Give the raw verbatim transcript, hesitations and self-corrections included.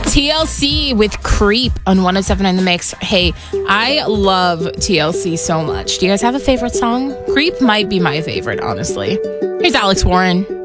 T L C with Creep on one oh seven in the Mix. Hey, I love T L C so much. Do you guys have a favorite song? Creep might be my favorite, honestly. Here's Alex Warren.